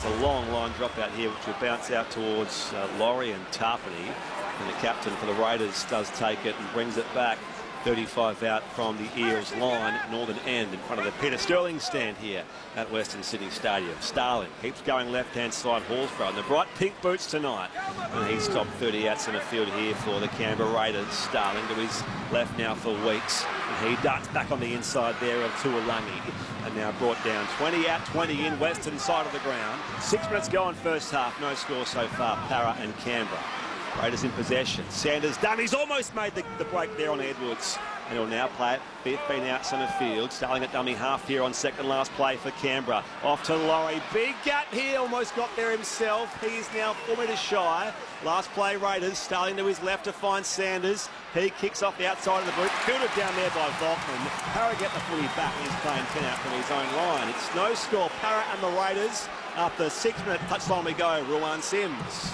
a long line drop out here, which will bounce out towards Laurie and Tarpany. And the captain for the Raiders does take it and brings it back. 35 out from the Eels line, northern end, in front of the Peter Sterling stand here at Western Sydney Stadium. Starling keeps going left-hand side, Horsburgh, and the bright pink boots tonight. And he's stopped 30 out centre field here for the Canberra Raiders. Starling to his left now for Weeks. And he darts back on the inside there of Tuolangi. And now brought down 20 out, 20 in, western side of the ground. 6 minutes going first half, no score so far, Para and Canberra. Raiders in possession. Sanders done. He's almost made the break there on Edwards. And he'll now play it 15 out centre field. Starling at dummy half here on second last play for Canberra. Off to Laurie. Big gap here. Almost got there himself. He's now 4 metres shy. Last play Raiders. Starling to his left to find Sanders. He kicks off the outside of the boot. Fielded down there by Volkman. Para get the footy back. He's playing 10 out from his own line. It's no score. Para and the Raiders. After 6 minute touchline we go. Ruan Sims.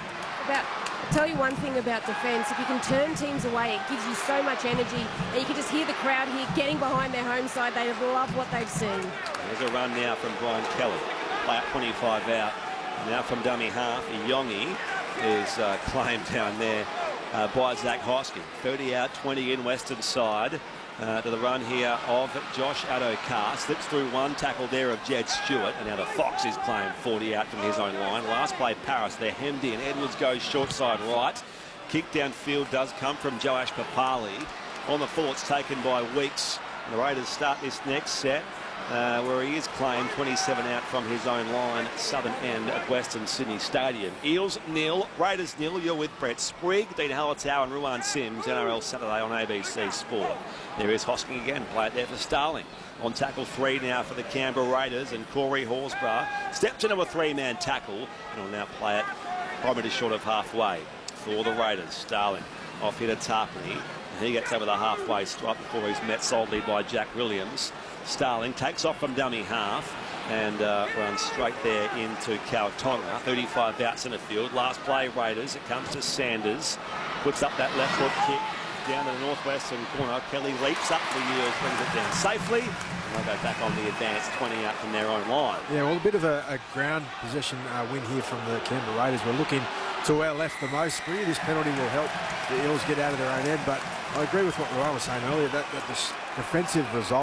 I'll tell you one thing about defence, if you can turn teams away, it gives you so much energy, and you can just hear the crowd here getting behind their home side. They love what they've seen. There's a run now from Brian Kelly. Play at 25 out. Now from dummy half, Yongi is claimed down there by Zach Hoskin. 30 out, 20 in, western side. To the run here of Josh Addo-Carr. Slips through one tackle there of Jed Stewart. And now the Fox is claimed 40 out from his own line. Last play, Paris. They're hemmed in. Edwards goes short side right. Kick downfield does come from Joash Papali. On the full, it's taken by Weeks. And the Raiders start this next set where he is claimed 27 out from his own line, southern end at Western Sydney Stadium. Eels 0, Raiders 0. You're with Brett Sprigg, Dean Hallertau and Ruan Sims. NRL Saturday on ABC Sport. There is Hosking again, play it there for Starling. On tackle 3 now for the Canberra Raiders, and Corey Horsburgh steps into a 3-man tackle and will now play it 5 metres short of halfway for the Raiders. Starling off here to Tarpany. And he gets over the halfway stripe before he's met solidly by Jack Williams. Starling takes off from dummy half and runs straight there into Kautonga. 35 out centre field. Last play Raiders. It comes to Sanders. Puts up that left foot kick down to the northwestern corner. Kelly leaps up for Eels, brings it down safely. And they'll go back on the advance, 20 out from their own line. Yeah, well, a bit of a ground possession win here from the Canberra Raiders. We're looking to our left the most. This penalty will help the Eels get out of their own end. But I agree with what Ryan was saying earlier, that the defensive result